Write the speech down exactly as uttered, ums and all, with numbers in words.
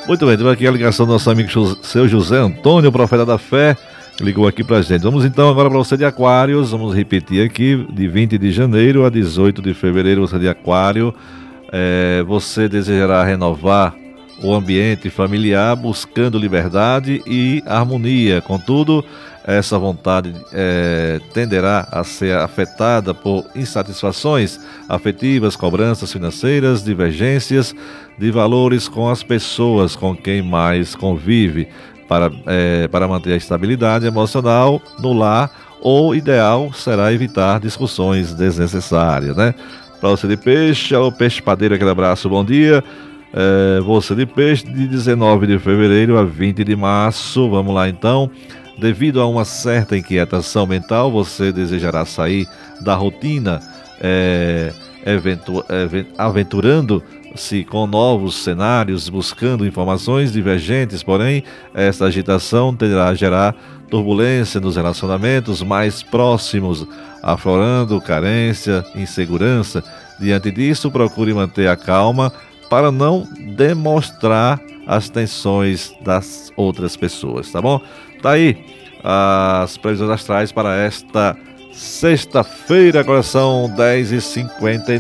Muito bem, temos aqui a ligação do nosso amigo José- seu José Antônio, profeta da fé, ligou aqui pra gente. Vamos então agora para você de Aquários, vamos repetir aqui, de vinte de janeiro a dezoito de fevereiro, você de Aquário. É, você desejará renovar o ambiente familiar buscando liberdade e harmonia. Contudo, essa vontade é, tenderá a ser afetada por insatisfações afetivas, cobranças financeiras, divergências de valores com as pessoas com quem mais convive. Para, é, para manter a estabilidade emocional no lar, o ideal será evitar discussões desnecessárias, né? Para você de peixe, o peixe padeiro, aquele abraço, bom dia. É, você de peixe, de dezenove de fevereiro a vinte de março, vamos lá então. Devido a uma certa inquietação mental, você desejará sair da rotina, é, eventu- even- aventurando-se com novos cenários, buscando informações divergentes, porém, essa agitação tenderá a gerar turbulência nos relacionamentos mais próximos, aflorando carência, insegurança. Diante disso, procure manter a calma para não demonstrar as tensões das outras pessoas, tá bom? Tá aí as previsões astrais para esta sexta-feira, agora são dez e cinquenta.